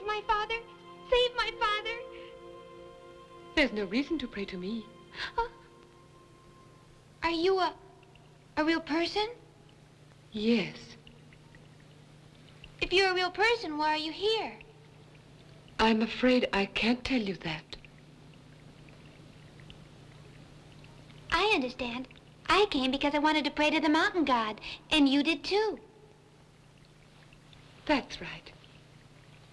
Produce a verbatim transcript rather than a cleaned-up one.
my father. Save my father. There's no reason to pray to me. Huh? Are you a... a real person? Yes. If you're a real person, why are you here? I'm afraid I can't tell you that. I understand. I came because I wanted to pray to the mountain god, and you did too. That's right.